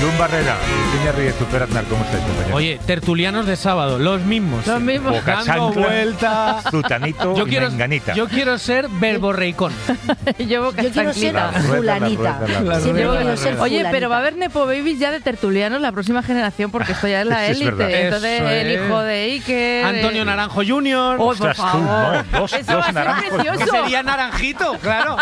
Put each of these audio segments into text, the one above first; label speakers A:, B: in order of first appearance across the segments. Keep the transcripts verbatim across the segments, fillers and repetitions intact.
A: Lun Barrera, Virginia Ríez, Super Aznar, ¿cómo estáis, compañeros?
B: Oye, tertulianos de sábado, los mismos.
C: Los mismos.
A: Boca
B: Dando
A: chancla,
B: vueltas.
A: Zutanito
B: Yo
A: y
B: quiero,
A: Menganita.
B: yo quiero ser verborreicón.
C: Yo, boca
D: Yo quiero ser
C: chanclita.
A: La rueda,
D: fulanita.
A: la rueda, la
D: Siempre
B: rueda,
D: quiero
B: la
D: ser
B: rueda.
C: Oye,
D: fulanita.
C: pero va a haber Nepo Babies ya de tertulianos la próxima generación porque esto ya es la
A: Sí, es
C: élite.
A: verdad.
C: Entonces,
B: Eso
C: el
B: es.
C: hijo de Iker.
B: Antonio Naranjo junior
C: Oh, por
A: Ostras, tú,
C: favor.
A: no, dos-
C: Eso
A: dos
C: va a ser
A: naranjos, ¿no?
B: que
C: precioso.
B: sería Naranjito, claro.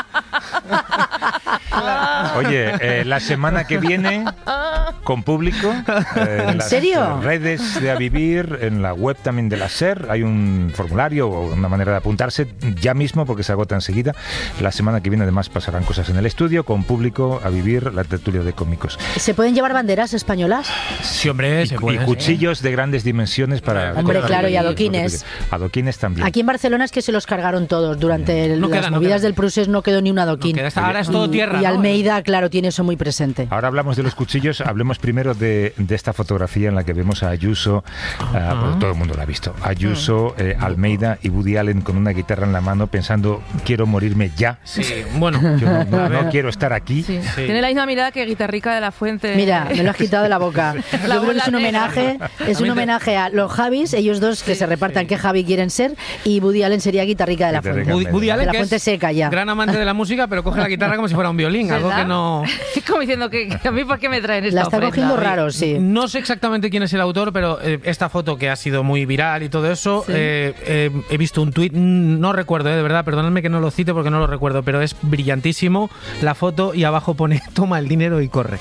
A: Oye, eh, la semana que viene, con público, eh, en
D: ¿En
A: las
D: serio?
A: redes de A Vivir, en la web también de la SER, hay un formulario o una manera de apuntarse ya mismo porque se agota enseguida. La semana que viene además pasarán cosas en el estudio, con público, A Vivir, la tertulia de cómicos.
D: ¿Se pueden llevar banderas españolas?
B: Sí, hombre,
A: Y,
B: se
A: y
B: puede.
A: cuchillos de grandes dimensiones para...
D: Hombre,
A: cortar
D: claro, y
A: el-
D: adoquines.
A: Adoquines también.
D: Aquí en Barcelona es que se los cargaron todos. Durante el-
B: No
D: las
B: queda, no
D: movidas
B: queda.
D: del Prusés no quedó ni un adoquín.
B: No queda, ahora es todo
D: Y-
B: tierra,
D: Y
B: ¿no?
D: Almeida, claro, tiene eso muy presente.
A: Ahora hablamos de los cuchillos, hablemos primero de, de esta fotografía en la que vemos a Ayuso, ah, bueno, todo el mundo la ha visto, Ayuso, eh, Almeida y Woody Allen con una guitarra en la mano pensando, quiero morirme ya,
B: Sí, bueno.
A: yo no, no-
B: A ver.
A: no quiero estar aquí.
C: Sí.
B: Sí.
C: Tiene la misma mirada que Guitarrica de la Fuente.
D: Mira, me lo has quitado de la boca.
C: La
D: Yo creo que es un
C: bola negra.
D: homenaje, es un
B: También te-
D: homenaje a los Javis, ellos dos que se repartan qué Javi quieren ser, y Woody Allen sería guitarrica de la
A: Guitarrica.
D: Fuente.
B: Woody, Woody Allen,
D: De la
B: que
D: Fuente
B: es
D: seca ya.
B: gran amante de la música, pero coge la guitarra como si fuera un violín, algo
C: ¿Verdad?
B: que no...
C: Es como diciendo que, que a mí, ¿por qué me traen esta
D: La está
C: ofrenda?
D: cogiendo raro, sí.
B: No sé exactamente quién es el autor, pero eh, esta foto que ha sido muy viral y todo eso,
C: Sí.
B: eh, eh, he visto un tuit, mm, no recuerdo, eh, de verdad, perdonadme que no lo cite porque no lo recuerdo, pero es brillantísimo la foto y abajo pone toma el dinero y corre.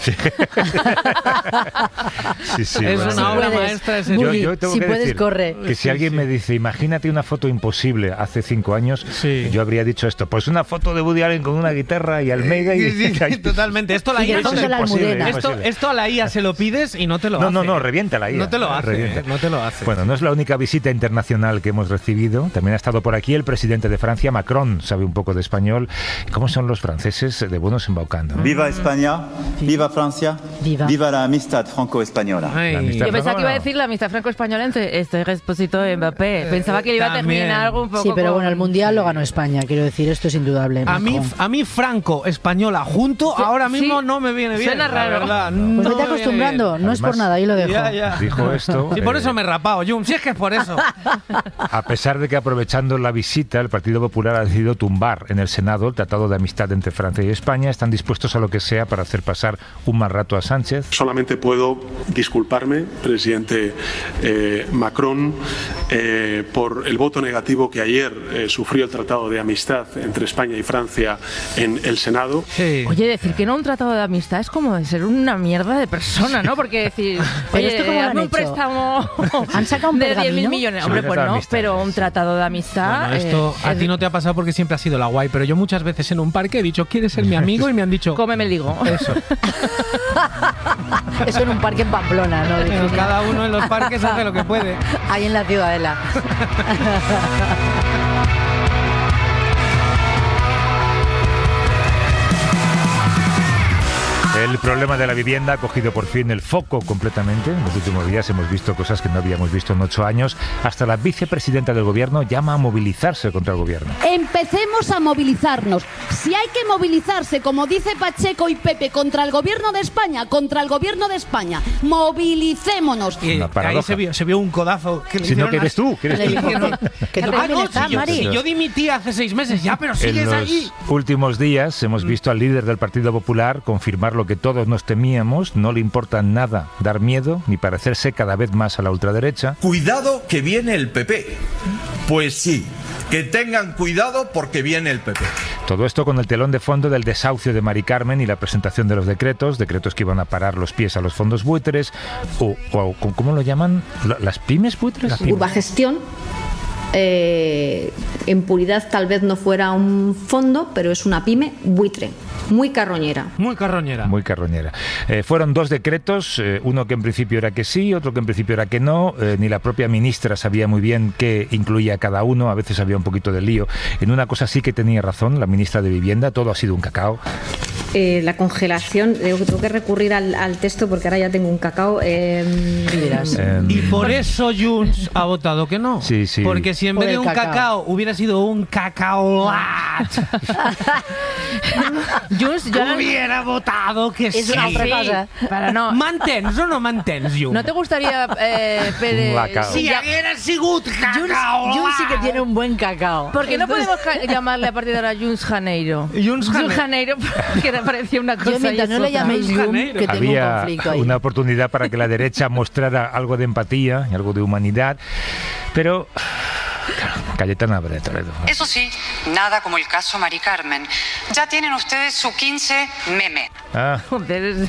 A: Sí, sí,
B: Es
A: bueno,
B: una
D: Si
B: obra
D: puedes,
B: maestra ese
A: Yo,
D: Woody,
A: yo tengo
D: si
A: que
D: puedes,
A: decir
D: corre.
A: que si
B: Sí,
A: alguien
B: sí.
A: me dice, imagínate una foto imposible hace cinco años,
B: Sí.
A: yo habría dicho esto, pues una foto de Woody Allen con una guitarra y Almeida y...
B: Sí, sí, totalmente. Esto a la
D: Y de
B: I A no
D: fondo
B: te-
D: la
A: imposible,
D: almudena.
B: esto,
A: imposible.
B: esto a la I A se lo pides y no te lo
A: No,
B: hace.
A: no, no, revienta la I A.
B: No te lo hace,
A: Revienta.
B: no te lo hace.
A: Bueno, no es la única visita internacional que hemos recibido. También ha estado por aquí el presidente de Francia, Macron, sabe un poco de español. ¿Cómo son los franceses de buenos embaucando? ¿no?
E: Viva España, viva Francia,
D: Viva.
E: la amistad franco-española.
B: Ay.
A: La amistad
C: Yo pensaba que iba a
A: franco-
C: decir la amistad franco-española entre este Expósito y Mbappé. Pensaba que le iba a
B: también.
C: terminar algo un poco
D: Sí, pero
C: con-
D: bueno, el Mundial lo ganó España, quiero decir, esto es indudable.
B: A mí,
D: Macron.
B: a mí franco, española, junto,
C: Sí,
B: ahora mismo
C: sí.
B: no me viene bien.
C: Suena
B: la
C: raro.
B: verdad,
D: Pues
B: no
D: vete
B: me viene
D: acostumbrando,
B: bien.
D: no es por
A: Además,
D: nada, ahí lo dejo.
B: Ya, ya.
A: Dijo esto.
B: Sí, por
A: eh,
B: eso me he rapado, Jun. Si es que es por eso.
A: A pesar de que aprovechando la visita, el Partido Popular ha decidido tumbar en el Senado el Tratado de Amistad entre Francia y España, están dispuestos a lo que sea para hacer pasar un mal rato a Sánchez.
F: Solamente puedo disculparme, presidente eh, Macron, eh, por el voto negativo que ayer eh, sufrió el Tratado de Amistad entre España y Francia en el Senado.
B: Sí.
C: Oye, decir que no un tratado de amistad es como de ser una mierda de persona, ¿no? Porque decir,
D: Pero
C: oye,
D: esto cómo lo han
C: hazme un
D: hecho.
C: préstamo
D: ¿Han sacado un
C: de diez mil
D: pergamino?
C: millones.
A: Sí,
C: Hombre,
A: un
C: pues
A: tratado de
C: no,
A: amistad.
C: pero un tratado de amistad...
B: Bueno, esto
C: eh,
B: a
C: es-
B: ti no te ha pasado porque siempre has sido la guay, pero yo muchas veces en un parque he dicho, ¿quieres ser mi amigo? Y me han dicho,
C: Cómeme el higo.
B: eso.
D: Eso en un parque en Pamplona, ¿no?
B: Pero cada uno en los parques hace lo que puede.
D: Ahí en la Ciudadela.
A: El problema de la vivienda ha cogido por fin el foco completamente. En los últimos días hemos visto cosas que no habíamos visto en ocho años. Hasta la vicepresidenta del gobierno llama a movilizarse contra el gobierno.
G: Empecemos a movilizarnos. Si hay que movilizarse, como dice Pacheco y Pepe, contra el gobierno de España, contra el gobierno de España, movilicémonos.
B: Y
A: Una
B: ahí
A: paradoja.
B: se vio, se vio un codazo que le
A: Si no,
B: hicieron
A: que eres
B: a-
A: tú, que eres
D: Le
A: tú.
D: dijo
B: Hicieron-
D: que, que tú
B: Ah,
D: también
B: no,
D: estás,
B: si yo,
D: Mari.
B: si yo dimití hace seis meses ya, pero
A: En
B: sigues
A: los
B: ahí.
A: últimos días hemos visto al líder del Partido Popular confirmar lo que todos nos temíamos. No le importa nada dar miedo ni parecerse cada vez más a la ultraderecha.
H: Cuidado que viene el P P. Pues sí, que tengan cuidado porque viene el P P.
A: Todo esto con el telón de fondo del desahucio de Mari Carmen y la presentación de los decretos, decretos que iban a parar los pies a los fondos buitres, o, o ¿cómo lo llaman? ¿Las pymes buitres?
B: Las pymes.
I: Urbagestión, eh, en puridad tal vez no fuera un fondo, pero es una pyme buitre, muy carroñera.
B: Muy carroñera.
A: Muy carroñera. Eh, fueron dos decretos, eh, uno que en principio era que sí, otro que en principio era que no. Eh, ni la propia ministra sabía muy bien qué incluía cada uno, a veces había un poquito de lío. En una cosa sí que tenía razón la ministra de Vivienda, todo ha sido un cacao.
I: Eh, la congelación, digo que tengo que recurrir al, al texto porque ahora ya tengo un cacao. Eh,
A: Eh,
B: Y por eso Junts ha votado que no.
A: Sí, sí.
B: Porque si en
D: Por
B: vez de
D: el
B: un
D: cacao.
B: cacao. hubiera sido un cacaolat,
C: Junts, yo no-
B: hubiera votado que
D: És
B: sí.
D: una altra cosa.
C: Para no.
B: Mantens o no mantens, Junts?
C: ¿No te gustaría, eh, Pere,
A: Un lacao.
B: Si
C: ya-
B: haguera sigut
D: Junts,
B: cacaolat.
D: Junts sí que tiene un buen cacao.
C: ¿Por qué no
D: Entonces,
C: podemos ja- llamarle a partir de ahora Junts Janeiro?
B: Junts Janeiro.
C: Janeiro, porque me parecía una cosa.
D: Yo mientras
C: y
D: no le
C: otra.
D: llaméis
B: Junts
D: Jum,
B: Janeiro.
D: que tengo un
A: Había
D: conflicto ahí.
A: una oportunidad para que la derecha mostrara algo de empatía y algo de humanidad, pero claro, Cayetana Álvarez de Toledo.
J: Eso sí, nada como el caso Mari Carmen. Ya tienen ustedes su quince meme.
A: Ah,
C: Joder, es,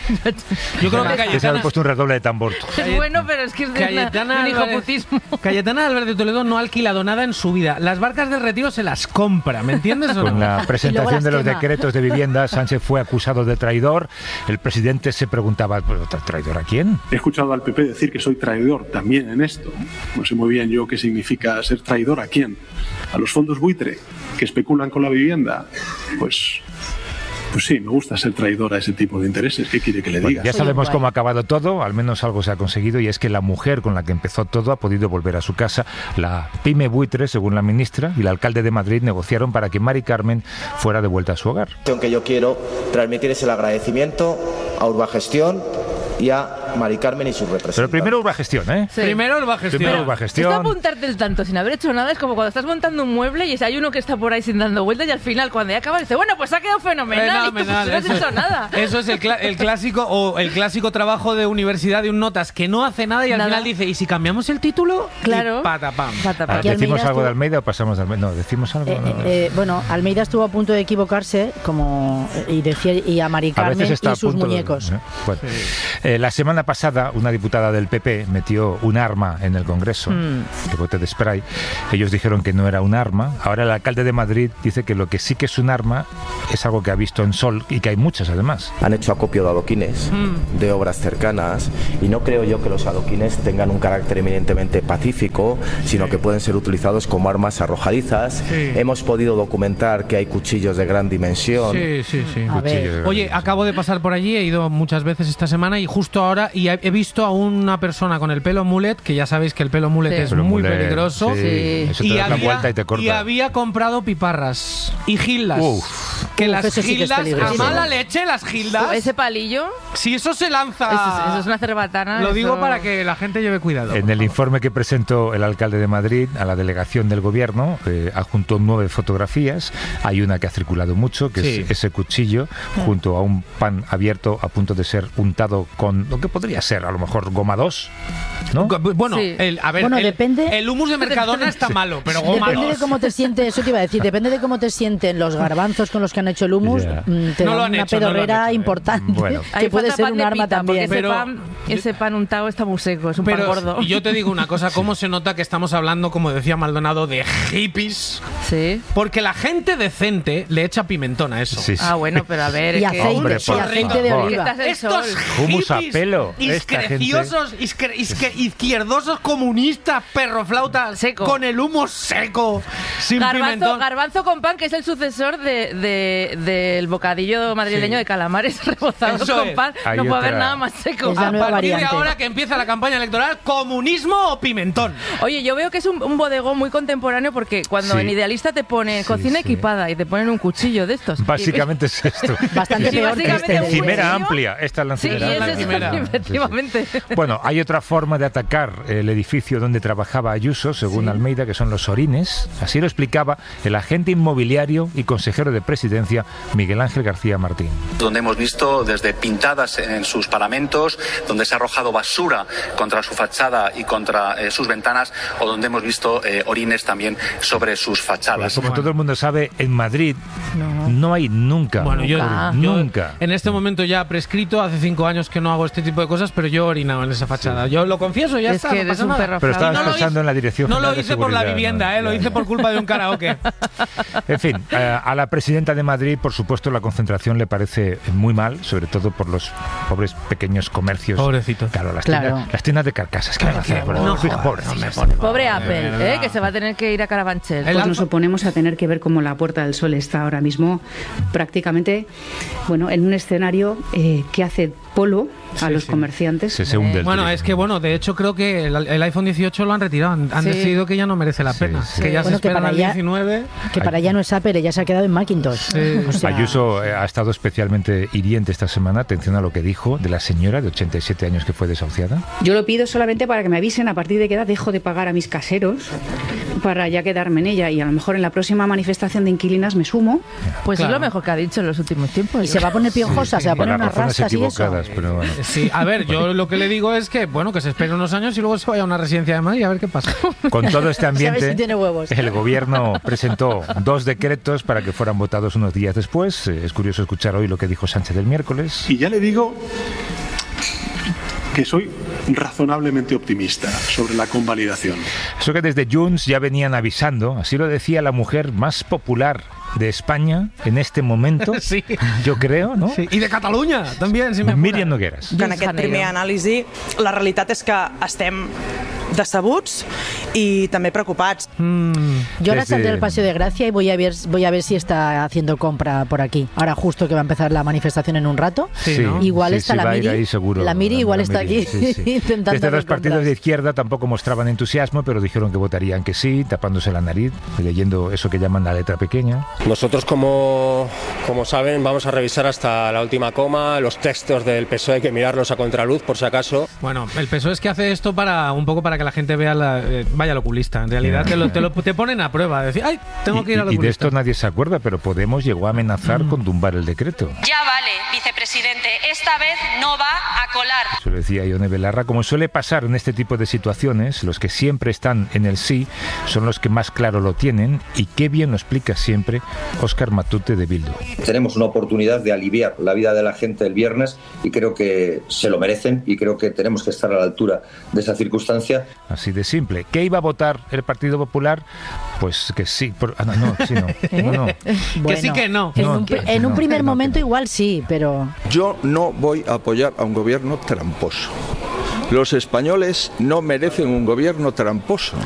B: Yo creo que
A: que se ha
B: Cayetana,
A: puesto un redoble de tambor.
C: es bueno, pero es que es de, una, de
B: Cayetana
C: un
B: Álvarez,
C: hijoputismo.
B: Cayetana Álvarez de Toledo no ha alquilado nada en su vida. Las barcas del retiro se las compra, ¿me entiendes o
A: Con
B: no?
A: la presentación
D: las
A: de los
D: quema.
A: decretos de vivienda, Sánchez fue acusado de traidor. El presidente se preguntaba, ¿pero tra- traidor a quién?
F: He escuchado al P P decir que soy traidor también en esto. No sé muy bien yo qué significa ser traidor a quién. A los fondos buitre que especulan con la vivienda. Pues, pues sí, me gusta ser traidor a ese tipo de intereses. ¿Qué quiere que le
A: Bueno,
F: diga?
A: ya
D: Soy
A: sabemos
D: un guay.
A: cómo ha acabado todo, al menos algo se ha conseguido, y es que la mujer con la que empezó todo ha podido volver a su casa. La pyme buitre, según la ministra, y el alcalde de Madrid negociaron para que Mari Carmen fuera de vuelta a su hogar.
K: Lo que yo quiero transmitir es el agradecimiento a Urbagestión y a Mari Carmen y sus representantes.
A: Pero primero Urbagestión, ¿eh?
C: Sí.
B: Primero va a gestionar.
A: Primero
C: Esto
A: Urbagestión.
C: apuntarte el tanto sin haber hecho nada es como cuando estás montando un mueble y hay uno que está por ahí sin dando vueltas y al final cuando ya acaba dice, bueno, pues ha quedado fenomenal, y tú, pues,
B: Fenomenal,
C: no has
B: eso
C: hecho
B: es-
C: nada.
B: Eso es el, cla- el clásico o el clásico trabajo de universidad de un notas que no hace nada y al
C: Nada.
B: final dice, ¿y si cambiamos el título?
C: Claro.
B: Y patapam.
C: Patapam.
A: Ah,
D: Aquí
A: ¿Decimos
D: Almeida
A: algo de
D: estuvo-
A: Almeida o pasamos de Almeida? No, ¿decimos algo?
D: Eh,
A: No,
D: eh,
A: no.
D: eh, bueno, Almeida estuvo a punto de equivocarse como y decía y a Mari
A: A
D: Carmen
A: veces está
D: y
A: a
D: sus
A: punto de-
D: muñecos.
A: ¿eh? Bueno. Eh, la semana pasada, una diputada del P P metió un arma en el Congreso,
C: Mm.
A: de bote de spray. Ellos dijeron que no era un arma. Ahora el alcalde de Madrid dice que lo que sí que es un arma es algo que ha visto en Sol y que hay muchas además.
K: Han hecho acopio de adoquines, de obras cercanas, y no creo yo que los adoquines tengan un carácter eminentemente pacífico, sino que pueden ser utilizados como armas arrojadizas.
B: Sí.
K: Hemos podido documentar que hay cuchillos de gran dimensión.
B: Sí, sí, sí.
D: A ver.
A: Cuchillo de-
B: Oye, acabo de pasar por allí, he ido muchas veces esta semana y justo ahora y he he visto a una persona con el pelo mullet, que ya sabéis que el pelo mullet
C: Sí.
B: es
A: Pero
B: muy
A: mullet,
B: peligroso.
A: sí,
C: Sí.
A: Eso te
B: Y
A: das la
B: había,
A: vuelta y te corta.
B: y había comprado piparras y gildas.
A: Uf.
B: Que
D: Uf,
B: las
D: eso sí que es
B: gildas, a
D: peligroso.
B: mala leche, las gildas.
C: Ese palillo,
B: Si eso se lanza.
C: eso, es- eso es una cerbatana.
B: Lo digo
C: eso-
B: para que la gente lleve cuidado.
A: En el informe que presentó el alcalde de Madrid a la delegación del gobierno, eh, adjuntó nueve fotografías. Hay una que ha circulado mucho, que
B: Sí.
A: es ese cuchillo, junto a un pan abierto a punto de ser untado con lo que podría ser, a lo mejor, goma dos, ¿no?
B: Bueno,
C: Sí.
B: el, a ver,
D: Bueno,
B: el,
D: depende-
B: el humus de Mercadona está malo, pero goma
D: Depende de
B: dos.
D: cómo te sientes, eso te iba a decir, depende de cómo te sienten los garbanzos con los que han hecho el hummus,
A: Ya.
D: mm, te
B: No lo
D: dan
B: han
D: una
B: hecho, no lo han
D: pedorrera
B: hecho, ¿eh?
D: importante,
A: Bueno.
D: que
C: Ahí
D: puede
C: falta
D: ser
C: pan
D: un
C: de
D: arma
C: pita,
D: también.
C: porque
B: Pero-
C: ese, pan, ese pan untado está muy seco, es un pan
B: Pero
C: gordo.
B: yo te digo una cosa, cómo se nota que estamos hablando, como decía Maldonado, de hippies,
C: Sí.
B: porque la gente decente le echa pimentón a eso.
A: Sí, sí.
C: Ah, bueno, pero a ver.
D: Y
C: es que-
D: aceite,
A: Hombre,
D: y
A: por
D: aceite de
A: favor.
D: oliva.
C: Estás el
B: Estos
C: sol.
A: Hummus a
B: hippies
A: pelo, esta
B: izquierdosos, izquier- izque- izquierdosos comunistas, perroflautas,
C: Seco.
B: con el humo seco, sin
C: Garbanzo,
B: pimentón.
C: garbanzo con pan, que es el sucesor de, de- del bocadillo madrileño
B: Sí.
C: de calamares rebozados
B: Eso
C: con
B: es.
C: pan.
A: Hay
C: no puede haber
A: otra-
C: nada más seco.
D: Es la
B: A
D: nueva
B: partir de
D: variante.
B: ahora que empieza la campaña electoral, ¿comunismo o pimentón?
C: Oye, yo veo que es un, un bodegón muy contemporáneo porque cuando
A: Sí.
C: en Idealista te pone
A: Sí,
C: cocina
A: sí.
C: equipada y te ponen un cuchillo de estos.
A: Básicamente es esto.
D: Bastante
C: Sí,
D: peor que
C: básicamente
D: este.
C: un
D: de-
A: Encimera
C: cuchillo.
A: amplia, esta es la
C: Sí, y
A: encimera
C: es
B: la
C: eso,
B: encimera.
C: efectivamente.
A: Bueno, hay otra forma de atacar el edificio donde trabajaba Ayuso, según Almeida, que son los orines. Así lo explicaba el agente inmobiliario y consejero de presidencia, Miguel Ángel García Martín.
L: Donde hemos visto desde pintadas en sus paramentos, donde se ha arrojado basura contra su fachada y contra eh, sus ventanas, o donde hemos visto eh, orines también sobre sus fachadas.
A: Como todo el mundo sabe, en Madrid no, hay nunca.
B: Bueno, yo,
C: Nunca.
B: yo
A: Nunca.
B: en este momento ya prescrito, hace cinco años que no hago este tipo de cosas, pero yo he orinado en esa fachada. Yo lo confieso. confieso, ya
C: Es
B: está.
C: que
B: no
C: eres
B: pasa
C: un
B: nada.
C: perro
A: Pero
C: Fran.
A: estabas
B: No lo
A: pensando
B: hice-
A: en la dirección
B: No
A: general
B: lo
A: de
B: hice por la
A: seguridad,
B: vivienda,
A: ¿no?
B: ¿eh? Lo hice por culpa de un karaoke.
A: En fin, eh, a la presidenta de Madrid, por supuesto, la concentración le parece muy mal, sobre todo por los pobres pequeños comercios.
B: Pobrecitos.
A: Claro, las,
D: Claro.
A: Tiendas, las tiendas de carcasas. ¿Qué van a hacer?
B: No,
A: Fija,
B: joder,
A: pobres.
B: no me pone
C: Pobre
B: mal, de
C: Apple,
B: verdad.
C: ¿eh? Que se va a tener que ir a Carabanchel.
B: El
M: Pues
B: Alfa-
M: nos oponemos a tener que ver cómo la Puerta del Sol está ahora mismo prácticamente, bueno, en un escenario eh, que hace polo a
B: Sí,
M: los
B: sí.
M: comerciantes.
A: Se, se hunde el
B: Bueno,
A: turismo.
B: es que bueno, de hecho creo que el, el iPhone dieciocho lo han retirado. Han, han
C: Sí.
B: decidido que ya no merece la
A: Sí,
B: pena.
A: sí.
B: Que ya
D: Bueno,
B: se
D: que
B: esperan
D: para
B: al
D: allá-
B: diecinueve.
D: Que para ella no es Apple, ella se ha quedado en Macintosh.
B: Sí.
D: O sea,
A: Ayuso eh, ha estado especialmente hiriente esta semana. Atención a lo que dijo de la señora de ochenta y siete años que fue desahuciada.
M: Yo lo pido solamente para que me avisen a partir de qué edad dejo de pagar a mis caseros para ya quedarme en ella, y a lo mejor en la próxima manifestación de inquilinas me sumo.
C: Pues
B: Claro.
C: es lo mejor que ha dicho en los últimos tiempos.
D: y se va a poner piojosa, se va a
A: Por
D: poner
A: las
D: unas
A: razones
D: rastas y eso.
A: equivocadas, pero bueno.
B: Sí, a ver, yo lo que le digo es que, bueno, que se espere unos años y luego se vaya a una residencia de Madrid a ver qué pasa.
A: Con todo este
D: A ver
A: ambiente,
D: si tiene huevos.
A: el gobierno presentó dos decretos para que fueran votados unos días después. Eh, Es curioso escuchar hoy lo que dijo Sánchez el miércoles.
F: Y ya le digo que soy razonablemente optimista sobre la convalidación.
A: Eso que desde Junts ya venían avisando, así lo decía la mujer más popular de España en este momento,
B: Sí.
A: yo creo, ¿no?
B: Sí. I de Catalunya, també, si m'apura.
A: Miriam Nogueras.
N: En aquest primer anàlisi, la realitat és que estem decebuts i també preocupats.
D: Yo ahora
A: Desde-
D: saldré al Paseo de Gracia y voy a ver voy a ver si está haciendo compra por aquí. Ahora justo que va a empezar la manifestación en un rato.
A: Sí, ¿no?
D: Igual
A: Sí,
D: está
A: sí,
D: la
A: va a ir
D: Miri.
A: ahí seguro,
D: la Miri
A: la-
D: igual
A: la
D: está
A: Miri,
D: aquí
A: sí, sí.
D: intentando
A: Desde
D: hacer
A: los partidos
D: compras.
A: de izquierda tampoco mostraban entusiasmo, pero dijeron que votarían que sí, tapándose la nariz, leyendo eso que llaman la letra pequeña.
O: Nosotros, como, como saben, vamos a revisar hasta la última coma. Los textos del P S O E hay que mirarlos a contraluz, por si acaso.
B: Bueno, el P S O E es que hace esto para un poco para que la gente vea la, eh, vaya al oculista. En realidad te, lo, te, lo, te ponen a prueba. Decir, ay, tengo que ir al
A: Y, y de
B: oculista.
A: esto nadie se acuerda, pero Podemos llegó a amenazar con tumbar el decreto.
P: Ya vale, vicepresidente, esta vez no va a colar.
A: Eso lo decía Ione Belarra. Como suele pasar en este tipo de situaciones, los que siempre están en el sí son los que más claro lo tienen, y qué bien lo explica siempre Óscar Matute de Bildu.
Q: Tenemos una oportunidad de aliviar la vida de la gente el viernes y creo que se lo merecen y creo que tenemos que estar a la altura de esa circunstancia.
A: Así de simple. ¿Qué iba a votar el Partido Popular? Pues que sí. Por, ah, no, no, sí, no. no, no.
D: Bueno,
B: sí, que no.
D: En,
A: No,
D: un,
A: que-
D: en un
A: no,
D: primer
A: que no,
D: momento
A: que no.
D: igual sí, pero
R: Yo no voy a apoyar a un gobierno tramposo. Los españoles no merecen un gobierno tramposo.